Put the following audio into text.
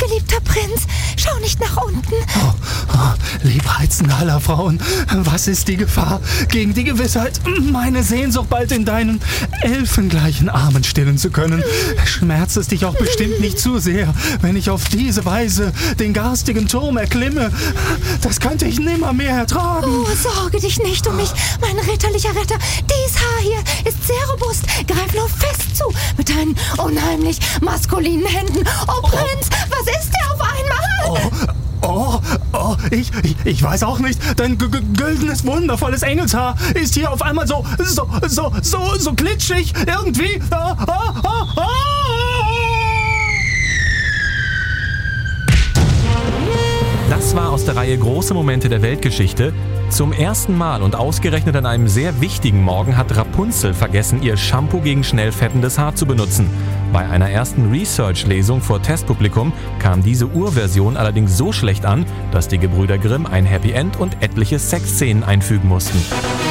Geliebter Prinz, schau nicht nach unten. Liebreizende aller Frauen, was ist die Gefahr gegen die Gewissheit, meine Sehnsucht bald in deinen elfengleichen Armen stillen zu können? Schmerzt es dich auch bestimmt nicht zu sehr, wenn ich auf diese Weise den garstigen Turm erklimme? Das könnte ich nimmermehr ertragen. Oh, sorge dich nicht um mich, mein ritterlicher Retter. Dies Haar hier ist sehr robust. Greif nur fest zu mit deinen unheimlich maskulinen Händen. Oh, Prinz, was ist dir auf einmal? Ich weiß auch nicht. Dein güldenes, wundervolles Engelshaar ist hier auf einmal so glitschig irgendwie. Das war aus der Reihe Große Momente der Weltgeschichte. Zum ersten Mal und ausgerechnet an einem sehr wichtigen Morgen hat Rapunzel vergessen, ihr Shampoo gegen schnell fettendes Haar zu benutzen. Bei einer ersten Research-Lesung vor Testpublikum kam diese Urversion allerdings so schlecht an, dass die Gebrüder Grimm ein Happy End und etliche Sexszenen einfügen mussten.